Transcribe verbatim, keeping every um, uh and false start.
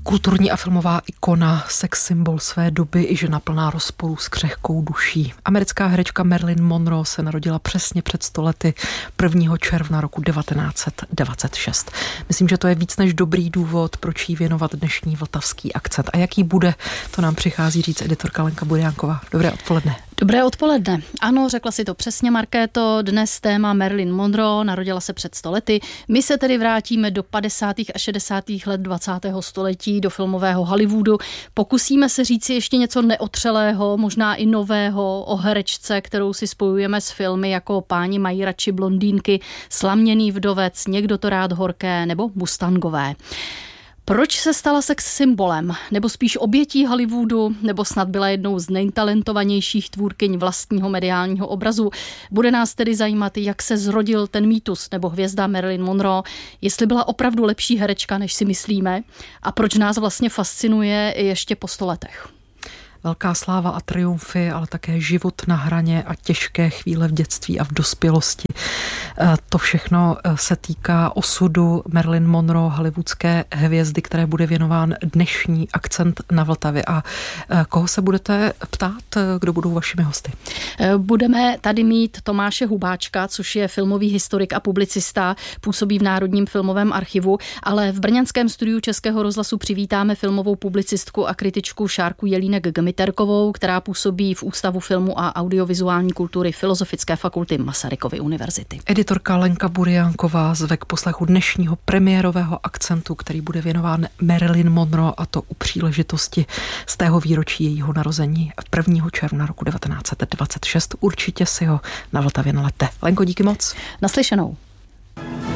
Kulturní a filmová ikona, sex symbol své doby i žena plná rozporů s křehkou duší. Americká herečka Marilyn Monroe se narodila přesně před sto lety prvního června roku devatenáct set dvacet šest. Myslím, že to je víc než dobrý důvod, proč jí věnovat dnešní vltavský akcent. A jaký bude, to nám přichází říct editorka Lenka Buriánková. Dobré odpoledne. Dobré odpoledne. Ano, řekla si to přesně, Markéto. Dnes téma Marilyn Monroe, narodila se před sto lety. My se tedy vrátíme do padesátých a šedesátých let dvacátého století, do filmového Hollywoodu. Pokusíme se říci ještě něco neotřelého, možná i nového o herečce, kterou si spojujeme s filmy jako Páni mají radši blondýnky, Slaměný vdovec, Někdo to rád horké nebo Mustangové. Proč se stala sex symbolem? Nebo spíš obětí Hollywoodu? Nebo snad byla jednou z nejtalentovanějších tvůrkyň vlastního mediálního obrazu? Bude nás tedy zajímat, jak se zrodil ten mýtus nebo hvězda Marilyn Monroe, jestli byla opravdu lepší herečka, než si myslíme, a proč nás vlastně fascinuje ještě po sto letech. Velká sláva a triumfy, ale také život na hraně a těžké chvíle v dětství a v dospělosti. To všechno se týká osudu Marilyn Monroe, hollywoodské hvězdy, které bude věnován dnešní akcent na Vltavě. A koho se budete ptát, kdo budou vašimi hosty? Budeme tady mít Tomáše Hubáčka, což je filmový historik a publicista, působí v Národním filmovém archivu, ale v brněnském studiu Českého rozhlasu přivítáme filmovou publicistku a kritičku Šárku Jelínek-Gmiterkovou, která působí v Ústavu filmu a audiovizuální kultury Filozofické fakulty Masarykovy univerzity. Editorka Lenka Buriánková zve k poslechu dnešního premiérového akcentu, který bude věnován Marilyn Monroe, a to u příležitosti z tého výročí jejího narození prvního června roku devatenáct set dvacet šest. Určitě si ho na Vltavě nalete. Lenko, díky moc. Naslyšenou.